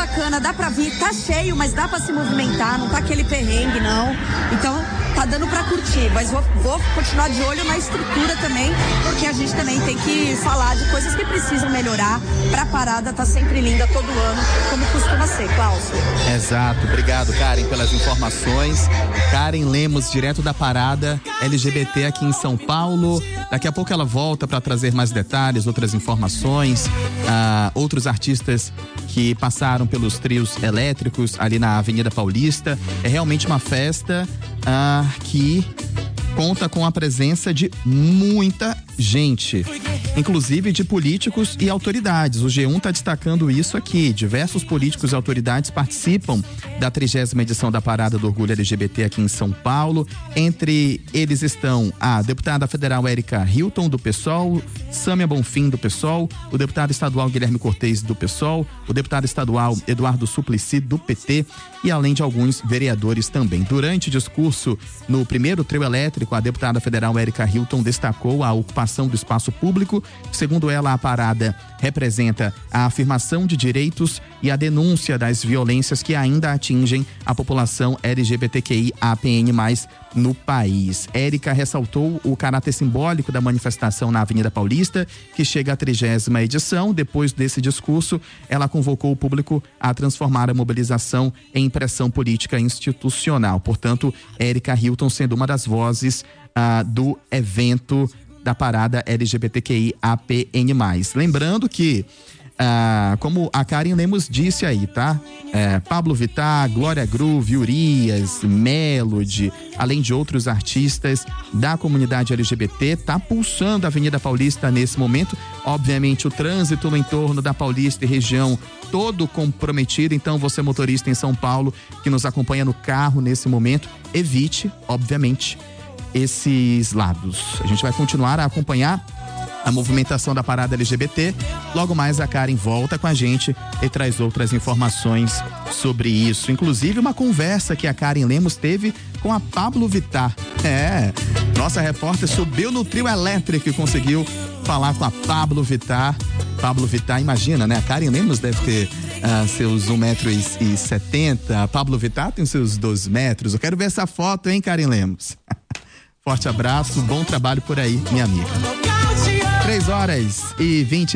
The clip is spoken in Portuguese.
bacana, dá pra vir, tá cheio, mas dá pra se movimentar, não tá aquele perrengue, não. Então, tá dando pra curtir, mas vou continuar de olho na estrutura também, porque a gente também tem que falar de coisas que precisam melhorar pra parada tá sempre linda todo ano, como costuma ser, Cláudio. Exato, obrigado, Karen, pelas informações. Karen Lemos, direto da parada LGBT aqui em São Paulo. Daqui a pouco ela volta para trazer mais detalhes, outras informações, outros artistas que passaram pelos trios elétricos ali na Avenida Paulista. É realmente uma festa que conta com a presença de muita gente, inclusive de políticos e autoridades. O G1 está destacando isso aqui. Diversos políticos e autoridades participam da 30ª edição da Parada do Orgulho LGBT aqui em São Paulo. Entre eles estão a deputada federal Érica Hilton, do PSOL, Sâmia Bonfim, do PSOL, o deputado estadual Guilherme Cortez, do PSOL, o deputado estadual Eduardo Suplicy, do PT, e além de alguns vereadores também. Durante o discurso no primeiro trio elétrico, a deputada federal Érica Hilton destacou a ocupação do espaço público. Segundo ela, a parada representa a afirmação de direitos e a denúncia das violências que ainda atingem a população LGBTQI/APN+, no país. Érica ressaltou o caráter simbólico da manifestação na Avenida Paulista, que chega à 30ª edição. Depois desse discurso, ela convocou o público a transformar a mobilização em pressão política institucional. Portanto, Érica Hilton sendo uma das vozes do evento da parada LGBTQI/APN+. Lembrando que, como a Karen Lemos disse aí, tá? Pablo Vittar, Glória Groove, Urias, Melody, além de outros artistas da comunidade LGBT, tá pulsando a Avenida Paulista nesse momento. Obviamente, o trânsito no entorno da Paulista e região todo comprometido. Então, você motorista em São Paulo que nos acompanha no carro nesse momento, evite, obviamente, esses lados. A gente vai continuar a acompanhar a movimentação da parada LGBT. Logo mais a Karen volta com a gente e traz outras informações sobre isso. Inclusive uma conversa que a Karen Lemos teve com a Pablo Vittar. Nossa repórter subiu no trio elétrico e conseguiu falar com a Pablo Vittar. Pablo Vittar, imagina, né? A Karen Lemos deve ter seus 1,70 m. A Pablo Vittar tem seus 2 metros. Eu quero ver essa foto, hein, Karen Lemos? Forte abraço, bom trabalho por aí, minha amiga. 3h20